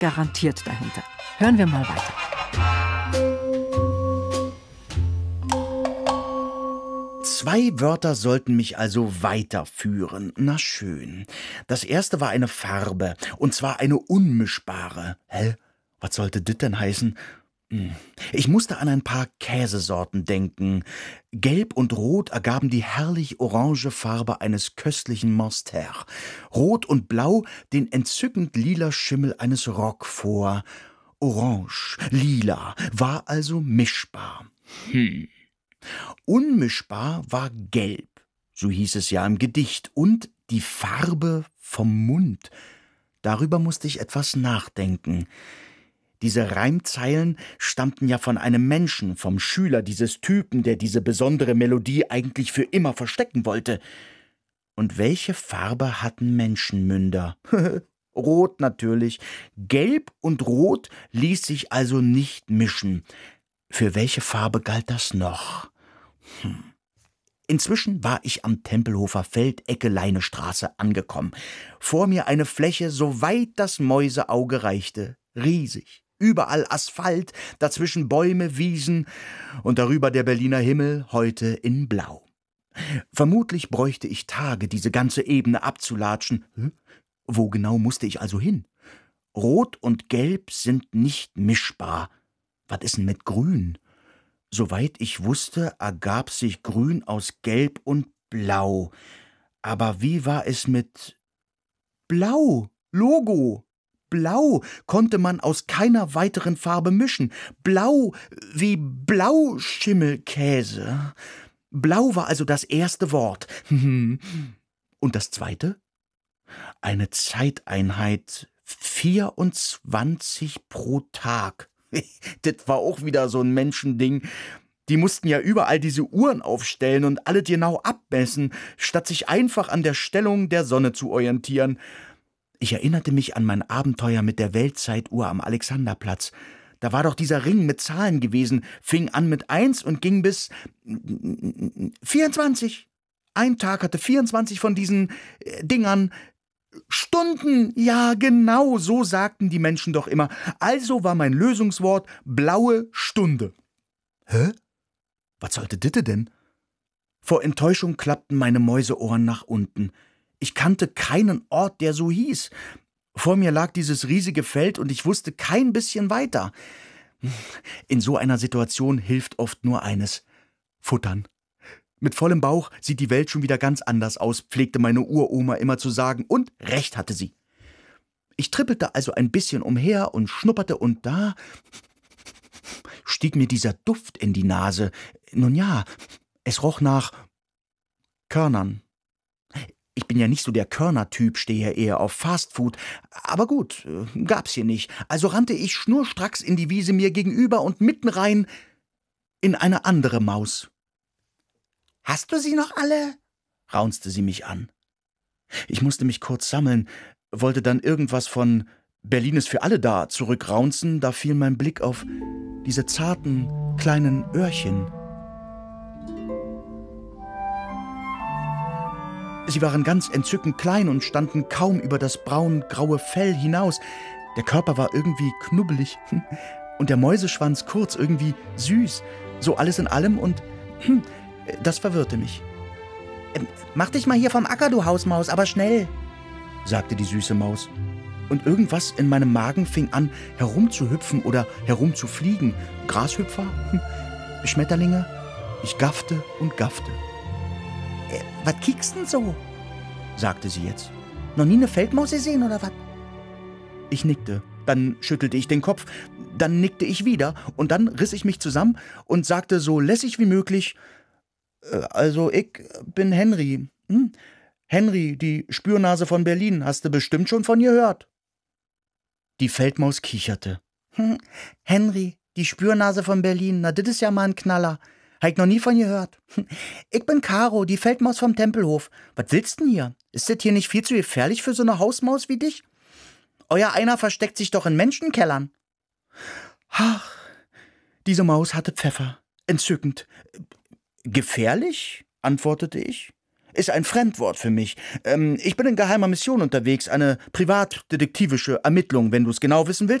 garantiert dahinter. Hören wir mal weiter. Zwei Wörter sollten mich also weiterführen. Na schön. Das erste war eine Farbe, und zwar eine unmischbare. Hä? Was sollte das denn heißen? Ich musste an ein paar Käsesorten denken. Gelb und Rot ergaben die herrlich orange Farbe eines köstlichen Monstère. Rot und Blau den entzückend lila Schimmel eines Roquefort. Orange, lila, war also mischbar. Unmischbar war Gelb, so hieß es ja im Gedicht, und die Farbe vom Mund. Darüber musste ich etwas nachdenken. Diese Reimzeilen stammten ja von einem Menschen, vom Schüler dieses Typen, der diese besondere Melodie eigentlich für immer verstecken wollte. Und welche Farbe hatten Menschenmünder? Rot natürlich. Gelb und Rot ließ sich also nicht mischen. Für welche Farbe galt das noch? Inzwischen war ich am Tempelhofer Feld, Ecke Leinestraße, angekommen. Vor mir eine Fläche, so weit das Mäuseauge reichte. Riesig. Überall Asphalt, dazwischen Bäume, Wiesen und darüber der Berliner Himmel, heute in Blau. Vermutlich bräuchte ich Tage, diese ganze Ebene abzulatschen. Wo genau musste ich also hin? Rot und Gelb sind nicht mischbar. Was ist denn mit Grün? Soweit ich wusste, ergab sich Grün aus Gelb und Blau. Aber wie war es mit Blau? Logo! Blau konnte man aus keiner weiteren Farbe mischen. Blau wie Blauschimmelkäse. Blau war also das erste Wort. Und das zweite? Eine Zeiteinheit 24 pro Tag. Das war auch wieder so ein Menschending. Die mussten ja überall diese Uhren aufstellen und alle genau abmessen, statt sich einfach an der Stellung der Sonne zu orientieren. Ich erinnerte mich an mein Abenteuer mit der Weltzeituhr am Alexanderplatz. Da war doch dieser Ring mit Zahlen gewesen, fing an mit 1 und ging bis 24. Ein Tag hatte 24 von diesen Dingern. Stunden, ja genau, so sagten die Menschen doch immer. Also war mein Lösungswort blaue Stunde. Hä? Was sollte ditte denn? Vor Enttäuschung klappten meine Mäuseohren nach unten. Ich kannte keinen Ort, der so hieß. Vor mir lag dieses riesige Feld und ich wusste kein bisschen weiter. In so einer Situation hilft oft nur eines: Futtern. Mit vollem Bauch sieht die Welt schon wieder ganz anders aus, pflegte meine Uroma immer zu sagen, und recht hatte sie. Ich trippelte also ein bisschen umher und schnupperte, und da stieg mir dieser Duft in die Nase. Nun ja, es roch nach Körnern. Ich bin ja nicht so der Körnertyp, stehe ja eher auf Fastfood. Aber gut, gab's hier nicht. Also rannte ich schnurstracks in die Wiese mir gegenüber und mitten rein in eine andere Maus. »Hast du sie noch alle?« raunzte sie mich an. Ich musste mich kurz sammeln, wollte dann irgendwas von »Berlin ist für alle da« zurückraunzen, da fiel mein Blick auf diese zarten, kleinen Öhrchen. Sie waren ganz entzückend klein und standen kaum über das braun-graue Fell hinaus. Der Körper war irgendwie knubbelig und der Mäuseschwanz kurz, irgendwie süß. So alles in allem, und das verwirrte mich. »Mach dich mal hier vom Acker, du Hausmaus, aber schnell«, sagte die süße Maus. Und irgendwas in meinem Magen fing an, herumzuhüpfen oder herumzufliegen. Grashüpfer, Schmetterlinge. Ich gaffte und gaffte. »Was kiekst denn so?«, sagte sie jetzt. »Noch nie eine Feldmaus gesehen, oder was?« Ich nickte, dann schüttelte ich den Kopf, dann nickte ich wieder, und dann riss ich mich zusammen und sagte so lässig wie möglich: »Also, ich bin Henry. Henry, die Spürnase von Berlin, hast du bestimmt schon von ihr gehört.« Die Feldmaus kicherte. »Henry, die Spürnase von Berlin, na, das ist ja mal ein Knaller. Hab ich noch nie von ihr gehört. Ich bin Caro, die Feldmaus vom Tempelhof. Was willst denn hier? Ist das hier nicht viel zu gefährlich für so eine Hausmaus wie dich? Euer einer versteckt sich doch in Menschenkellern.« Ach, diese Maus hatte Pfeffer. Entzückend. »Gefährlich?«, antwortete ich. ist ein Fremdwort für mich. Ich bin in geheimer Mission unterwegs, eine privatdetektivische Ermittlung, wenn du es genau wissen willst.